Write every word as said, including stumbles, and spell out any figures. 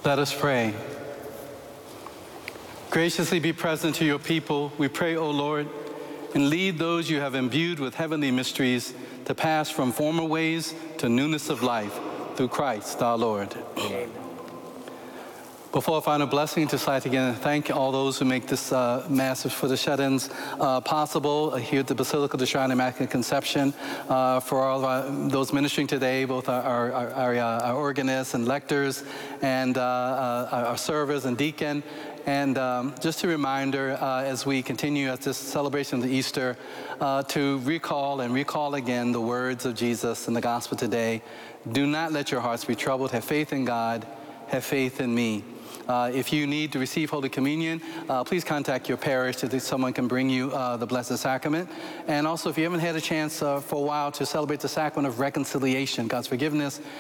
Let us pray. Graciously be present to your people, we pray, O Lord, and lead those you have imbued with heavenly mysteries to pass from former ways to newness of life through Christ our Lord. Amen. Before our final blessing, to slide again and thank all those who make this uh, Mass for the shut-ins uh, possible uh, here at the Basilica of the Shrine of Immaculate Conception, uh, for all of our, those ministering today, both our, our, our, our, uh, our organists and lectors, and uh, uh, our servers and deacon. And um, just a reminder, uh, as we continue at this celebration of the Easter, uh, to recall and recall again the words of Jesus in the Gospel today. Do not let your hearts be troubled. Have faith in God. Have faith in me. Uh, if you need to receive Holy Communion, uh, please contact your parish so that someone can bring you uh, the Blessed Sacrament. And also, if you haven't had a chance uh, for a while to celebrate the Sacrament of Reconciliation, God's forgiveness